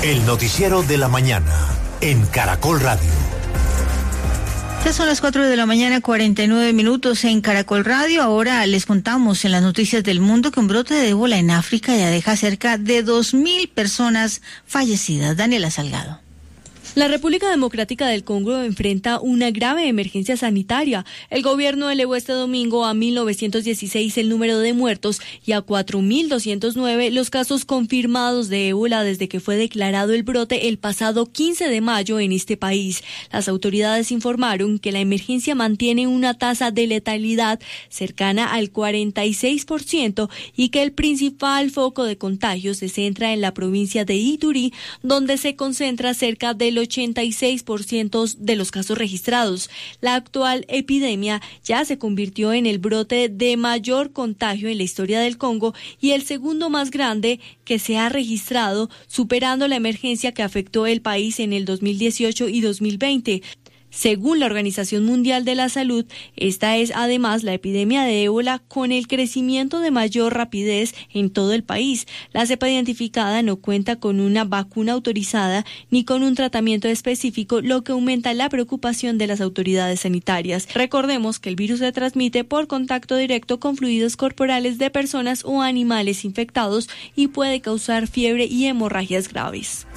El noticiero de la mañana en Caracol Radio. Ya son las 4:49 a.m. en Caracol Radio. Ahora les contamos en las noticias del mundo que un brote de ébola en África ya deja cerca de 2.000 personas fallecidas. Daniela Salgado. La República Democrática del Congo enfrenta una grave emergencia sanitaria. El gobierno elevó este domingo a 1.916 el número de muertos y a 4.209 los casos confirmados de ébola desde que fue declarado el brote el pasado 15 de mayo en este país. Las autoridades informaron que la emergencia mantiene una tasa de letalidad cercana al 46% y que el principal foco de contagios se centra en la provincia de Ituri, donde se concentra cerca del 86% de los casos registrados. La actual epidemia ya se convirtió en el brote de mayor contagio en la historia del Congo y el segundo más grande que se ha registrado, superando la emergencia que afectó el país en el 2018 y 2020. Según la Organización Mundial de la Salud, esta es además la epidemia de ébola con el crecimiento de mayor rapidez en todo el país. La cepa identificada no cuenta con una vacuna autorizada ni con un tratamiento específico, lo que aumenta la preocupación de las autoridades sanitarias. Recordemos que el virus se transmite por contacto directo con fluidos corporales de personas o animales infectados y puede causar fiebre y hemorragias graves.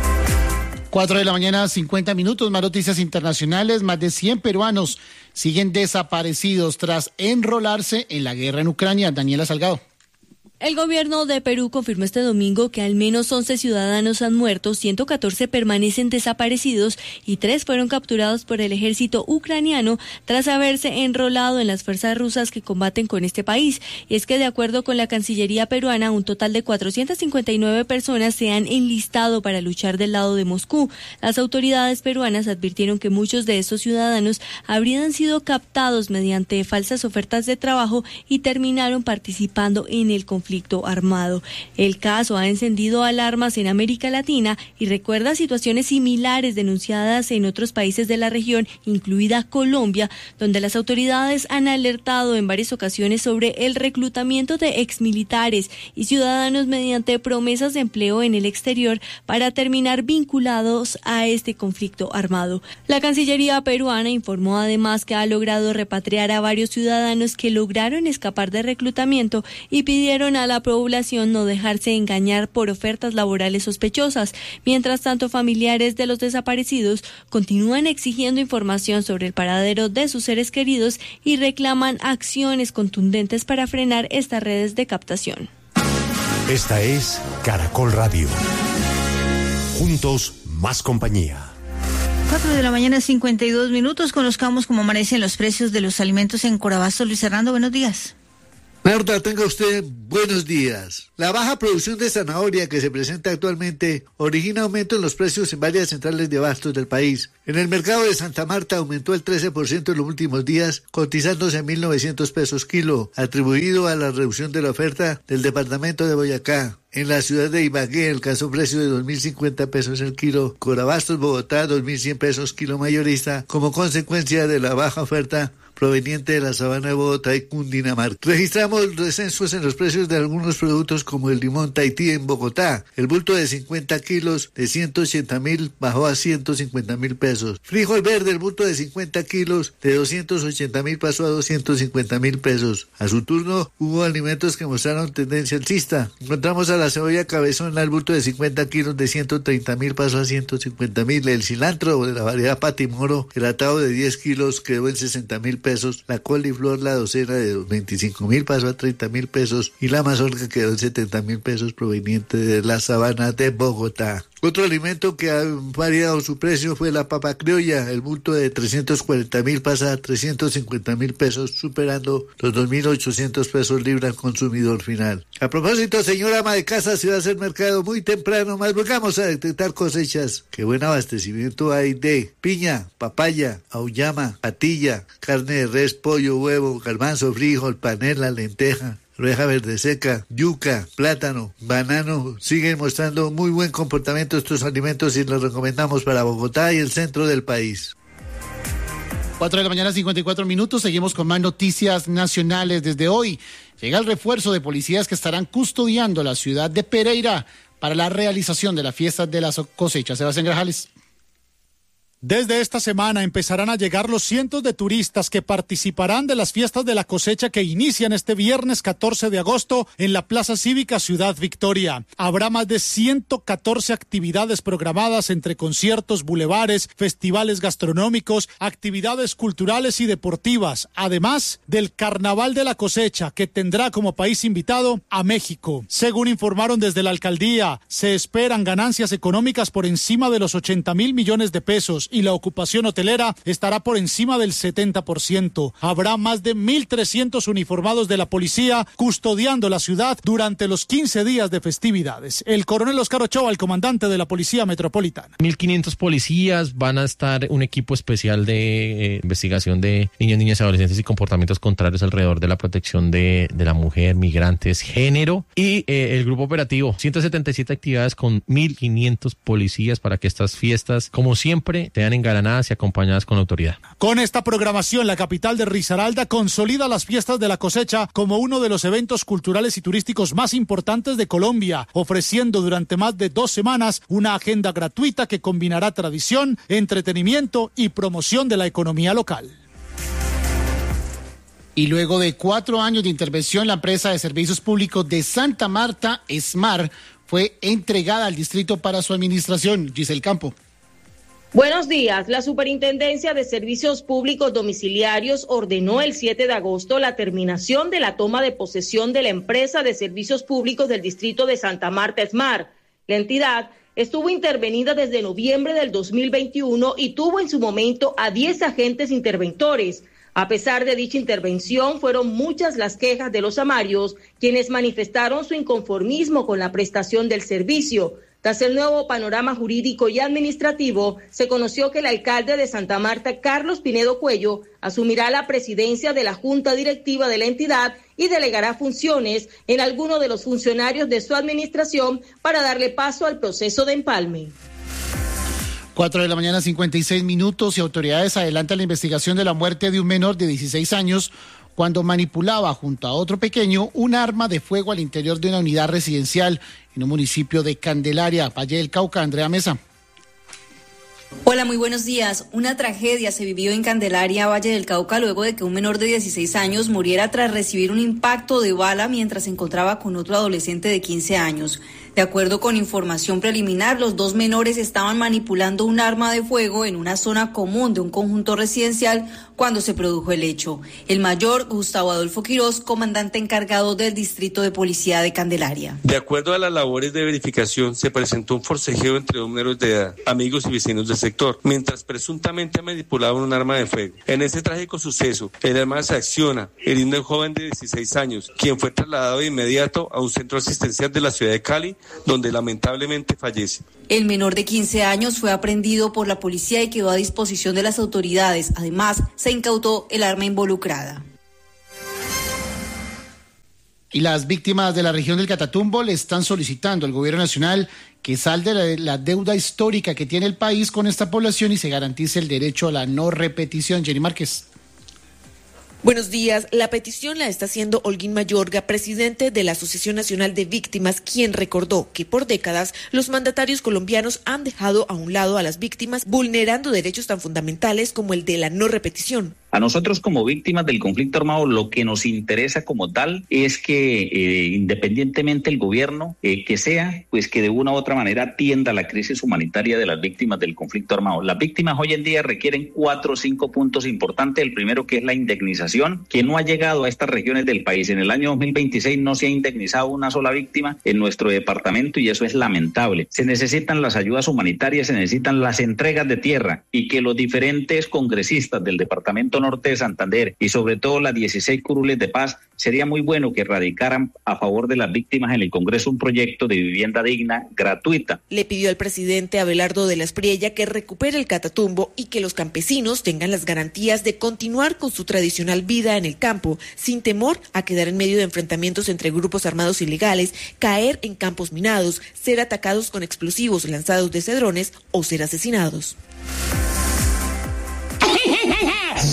4:50 a.m, más noticias internacionales. Más de 100 peruanos siguen desaparecidos tras enrolarse en la guerra en Ucrania. Daniela Salgado. El gobierno de Perú confirmó este domingo que al menos 11 ciudadanos han muerto, 114 permanecen desaparecidos y 3 fueron capturados por el ejército ucraniano tras haberse enrolado en las fuerzas rusas que combaten con este país. Y es que de acuerdo con la Cancillería peruana, un total de 459 personas se han enlistado para luchar del lado de Moscú. Las autoridades peruanas advirtieron que muchos de estos ciudadanos habrían sido captados mediante falsas ofertas de trabajo y terminaron participando en el conflicto armado. El caso ha encendido alarmas en América Latina y recuerda situaciones similares denunciadas en otros países de la región, incluida Colombia, donde las autoridades han alertado en varias ocasiones sobre el reclutamiento de exmilitares y ciudadanos mediante promesas de empleo en el exterior para terminar vinculados a este conflicto armado. La Cancillería peruana informó además que ha logrado repatriar a varios ciudadanos que lograron escapar de reclutamiento y pidieron a la población no dejarse engañar por ofertas laborales sospechosas. Mientras tanto, familiares de los desaparecidos continúan exigiendo información sobre el paradero de sus seres queridos y reclaman acciones contundentes para frenar estas redes de captación. Esta es Caracol Radio. Juntos, más compañía. 4:52 a.m. Conozcamos cómo amanecen los precios de los alimentos en Corabastos. Luis Hernando, buenos días. Marta, tenga usted buenos días. La baja producción de zanahoria que se presenta actualmente origina aumento en los precios en varias centrales de abastos del país. En el mercado de Santa Marta aumentó el 13% en los últimos días, cotizándose a 1.900 pesos kilo, atribuido a la reducción de la oferta del departamento de Boyacá. En la ciudad de Ibagué alcanzó precio de 2.050 pesos el kilo, Corabastos, Bogotá, 2.100 pesos kilo mayorista, como consecuencia de la baja oferta proveniente de la sabana de Bogotá y Cundinamarca. Registramos descensos en los precios de algunos productos como el limón Tahití en Bogotá. El bulto de 50 kilos de 180.000 bajó a 150.000 pesos. Frijol verde, el bulto de 50 kilos de 280.000 pasó a 250.000 pesos. A su turno, hubo alimentos que mostraron tendencia alcista. Encontramos a la cebolla cabezona, el bulto de 50 kilos de 130.000 pasó a 150.000. El cilantro de la variedad Patimoro, el atado de 10 kilos quedó en 60.000 pesos. La coliflor, la docena de 25.000 pasó a 30.000 pesos y la mazorca quedó en 70.000 pesos proveniente de la sabana de Bogotá. Otro alimento que ha variado su precio fue la papa criolla. El bulto de 340.000 pasa a 350.000 pesos, superando los 2.800 pesos libra al consumidor final. A propósito, señora ama de casa, se va a hacer mercado muy temprano, más volvamos a detectar cosechas. Qué buen abastecimiento hay de piña, papaya, auyama, patilla, carne de res, pollo, huevo, garbanzo, frijol, panela, lenteja, oreja verde seca, yuca, plátano, banano. Siguen mostrando muy buen comportamiento estos alimentos y los recomendamos para Bogotá y el centro del país. 4:54 a.m, seguimos con más noticias nacionales. Desde hoy llega el refuerzo de policías que estarán custodiando la ciudad de Pereira para la realización de las fiestas de la cosecha. Sebastián Grajales. Desde esta semana empezarán a llegar los cientos de turistas que participarán de las fiestas de la cosecha que inician este viernes 14 de agosto en la Plaza Cívica Ciudad Victoria. Habrá más de 114 actividades programadas entre conciertos, bulevares, festivales gastronómicos, actividades culturales y deportivas, además del Carnaval de la Cosecha, que tendrá como país invitado a México. Según informaron desde la alcaldía, se esperan ganancias económicas por encima de los 80.000 millones de pesos y la ocupación hotelera estará por encima del 70%. Habrá más de 1.300 uniformados de la policía custodiando la ciudad durante los 15 días de festividades. El coronel Oscar Ochoa, el comandante de la Policía Metropolitana. 1.500 policías, van a estar un equipo especial de investigación de niños, niñas, adolescentes y comportamientos contrarios alrededor de la protección de la mujer, migrantes, género y el grupo operativo. 177 actividades con 1.500 policías para que estas fiestas, como siempre, sean engalanadas y acompañadas con la autoridad. Con esta programación, la capital de Risaralda consolida las fiestas de la cosecha como uno de los eventos culturales y turísticos más importantes de Colombia, ofreciendo durante más de 2 semanas una agenda gratuita que combinará tradición, entretenimiento y promoción de la economía local. Y luego de 4 años de intervención, la empresa de servicios públicos de Santa Marta, ESMAR, fue entregada al distrito para su administración. Giselle Campo. Buenos días. La Superintendencia de Servicios Públicos Domiciliarios ordenó el 7 de agosto la terminación de la toma de posesión de la empresa de servicios públicos del distrito de Santa Marta, ESMAR. La entidad estuvo intervenida desde noviembre del 2021 y tuvo en su momento a 10 agentes interventores. A pesar de dicha intervención, fueron muchas las quejas de los samarios, quienes manifestaron su inconformismo con la prestación del servicio. Tras el nuevo panorama jurídico y administrativo, se conoció que el alcalde de Santa Marta, Carlos Pinedo Cuello, asumirá la presidencia de la junta directiva de la entidad y delegará funciones en alguno de los funcionarios de su administración para darle paso al proceso de empalme. 4 de la mañana, 56 minutos, y autoridades adelantan la investigación de la muerte de un menor de 16 años cuando manipulaba junto a otro pequeño un arma de fuego al interior de una unidad residencial en un municipio de Candelaria, Valle del Cauca. Andrea Mesa. Hola, muy buenos días. Una tragedia se vivió en Candelaria, Valle del Cauca, luego de que un menor de 16 años muriera tras recibir un impacto de bala mientras se encontraba con otro adolescente de 15 años. De acuerdo con información preliminar, los 2 menores estaban manipulando un arma de fuego en una zona común de un conjunto residencial cuando se produjo el hecho. El mayor, Gustavo Adolfo Quirós, comandante encargado del Distrito de Policía de Candelaria. De acuerdo a las labores de verificación, se presentó un forcejeo entre 2 menores de edad, amigos y vecinos del sector, mientras presuntamente manipulaban un arma de fuego. En este trágico suceso, el arma se acciona, hiriendo a un joven de 16 años, quien fue trasladado de inmediato a un centro asistencial de la ciudad de Cali, donde lamentablemente fallece. El menor de 15 años fue aprehendido por la policía y quedó a disposición de las autoridades. Además, se incautó el arma involucrada. Y las víctimas de la región del Catatumbo le están solicitando al gobierno nacional que salde la deuda histórica que tiene el país con esta población y se garantice el derecho a la no repetición. Jenny Márquez. Buenos días. La petición la está haciendo Holguín Mayorga, presidente de la Asociación Nacional de Víctimas, quien recordó que por décadas los mandatarios colombianos han dejado a un lado a las víctimas, vulnerando derechos tan fundamentales como el de la no repetición. A nosotros como víctimas del conflicto armado lo que nos interesa como tal es que independientemente el gobierno que sea, pues que de una u otra manera atienda la crisis humanitaria de las víctimas del conflicto armado. Las víctimas hoy en día requieren 4 o 5 puntos importantes. El primero, que es la indemnización, que no ha llegado a estas regiones del país. En el año 2026 no se ha indemnizado una sola víctima en nuestro departamento y eso es lamentable. Se necesitan las ayudas humanitarias, se necesitan las entregas de tierra y que los diferentes congresistas del departamento norte de Santander y sobre todo las 16 curules de paz, sería muy bueno que radicaran a favor de las víctimas en el Congreso un proyecto de vivienda digna gratuita. Le pidió al presidente Abelardo de la Espriella que recupere el Catatumbo y que los campesinos tengan las garantías de continuar con su tradicional vida en el campo, sin temor a quedar en medio de enfrentamientos entre grupos armados ilegales, caer en campos minados, ser atacados con explosivos lanzados desde drones o ser asesinados.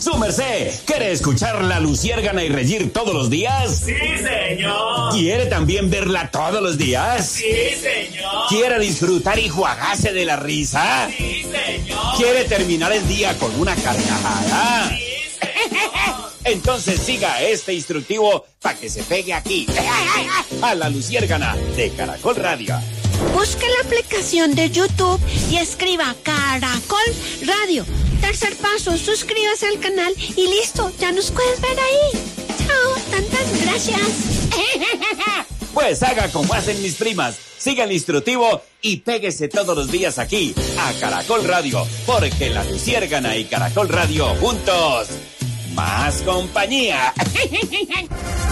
¡Su merced! ¿Quiere escuchar La Luciérgana y reír todos los días? ¡Sí, señor! ¿Quiere también verla todos los días? ¡Sí, señor! ¿Quiere disfrutar y juagarse de la risa? ¡Sí, señor! ¿Quiere terminar el día con una carcajada? ¡Sí, señor! Entonces siga este instructivo para que se pegue aquí, a La Luciérgana de Caracol Radio. Busque la aplicación de YouTube y escriba Caracol Radio. Tercer paso, suscríbase al canal y listo, ya nos puedes ver ahí. Chao, tantas gracias. Pues haga como hacen mis primas, siga el instructivo y péguese todos los días aquí, a Caracol Radio, porque La Luciérgana y Caracol Radio juntos, más compañía.